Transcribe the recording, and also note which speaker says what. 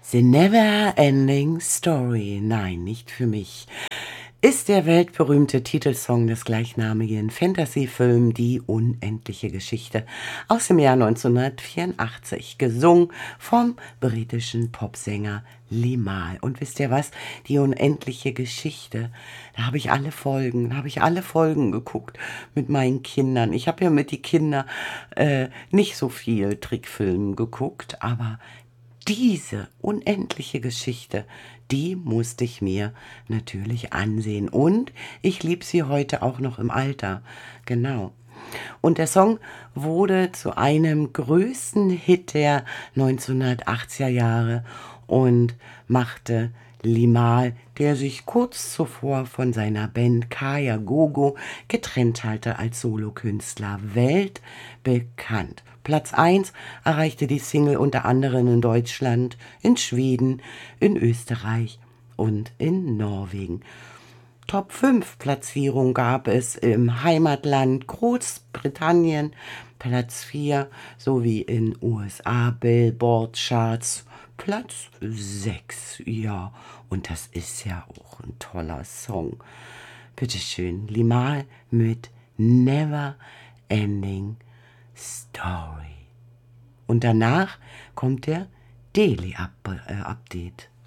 Speaker 1: The Never Ending Story, nein, nicht für mich, ist der weltberühmte Titelsong des gleichnamigen Fantasyfilms Die unendliche Geschichte aus dem Jahr 1984, gesungen vom britischen Popsänger Limahl. Und wisst ihr was? Die unendliche Geschichte, da habe ich alle Folgen geguckt mit meinen Kindern. Ich habe ja mit die Kinder nicht so viel Trickfilm geguckt, aber diese unendliche Geschichte, die musste ich mir natürlich ansehen. Und ich liebe sie heute auch noch im Alter. Genau. Und der Song wurde zu einem größten Hit der 1980er Jahre und machte Limahl, der sich kurz zuvor von seiner Band Kaya Gogo getrennt hatte, als Solokünstler weltbekannt. Platz 1 erreichte die Single unter anderem in Deutschland, in Schweden, in Österreich und in Norwegen. Top 5 Platzierung gab es im Heimatland Großbritannien, Platz 4, sowie in USA Billboard Charts Platz 6. Ja, und das ist ja auch ein toller Song. Bitteschön, Limahl mit Never Ending Story. Und danach kommt der Daily Update.